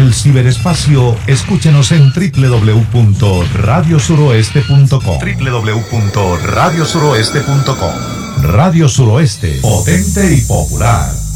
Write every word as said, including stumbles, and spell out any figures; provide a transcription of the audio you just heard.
el ciberespacio, escúchenos en doble u doble u doble u punto radio suroeste punto com. doble u doble u doble u punto radio suroeste punto com. Radio Suroeste, potente y popular.